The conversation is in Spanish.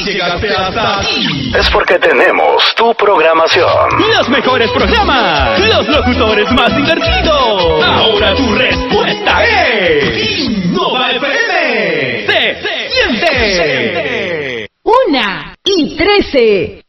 llegaste hasta aquí, es porque tenemos tu programación. los mejores programas, los locutores más divertidos. Ahora tu respuesta es Innova FM. Se siente. 1:13.